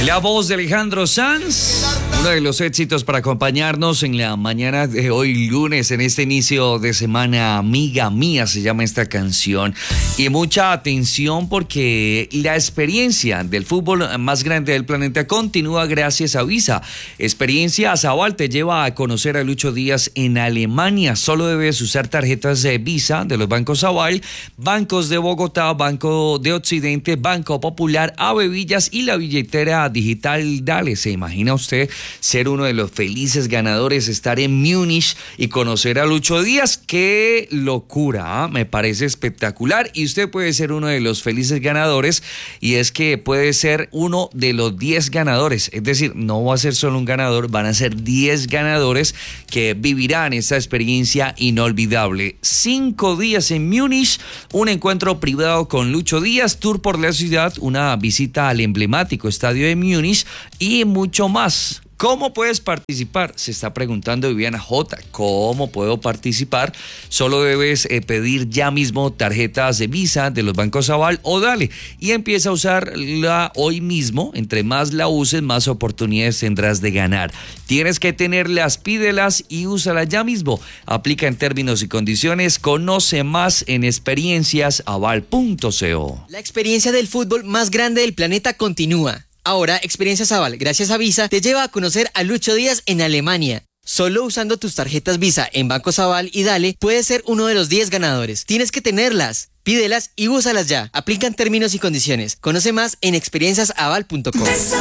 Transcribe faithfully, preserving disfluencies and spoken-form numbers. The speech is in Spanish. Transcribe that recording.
La voz de Alejandro Sanz, uno de los éxitos para acompañarnos en la mañana de hoy lunes, en este inicio de semana. Amiga mía se llama esta canción. Y mucha atención porque la experiencia del fútbol más grande del planeta continúa gracias a Visa. Experiencia Azabal te lleva a conocer a Lucho Díaz en Alemania. Solo debes usar tarjetas de Visa de los bancos Aval, Bancos de Bogotá, Banco de Occidente, Banco Popular, Avevillas y la billetera digital Dale. ¿Se imagina usted ser uno de los felices ganadores, estar en Múnich y conocer a Lucho Díaz? ¡Qué locura! ¿eh? Me parece espectacular, y usted puede ser uno de los felices ganadores, y es que puede ser uno de los diez ganadores, es decir, no va a ser solo un ganador, van a ser diez ganadores que vivirán esta experiencia inolvidable. Cinco días en Múnich, un encuentro privado con Lucho Díaz, tour por la ciudad, una visita al emblemático estadio de Múnich y mucho más. ¿Cómo puedes participar? Se está preguntando Viviana J. ¿Cómo puedo participar? Solo debes eh, pedir ya mismo tarjetas de Visa de los bancos Aval o Dale y empieza a usarla hoy mismo. Entre más la uses, más oportunidades tendrás de ganar. Tienes que tenerlas, pídelas y úsalas ya mismo. Aplica en términos y condiciones. Conoce más en experiencias aval punto co. La experiencia del fútbol más grande del planeta continúa. Ahora, Experiencias Aval, gracias a Visa, te lleva a conocer a Lucho Díaz en Alemania. Solo usando tus tarjetas Visa en Bancos Aval y Dale, puedes ser uno de los diez ganadores. Tienes que tenerlas, pídelas y úsalas ya. Aplican términos y condiciones. Conoce más en experiencias aval punto com.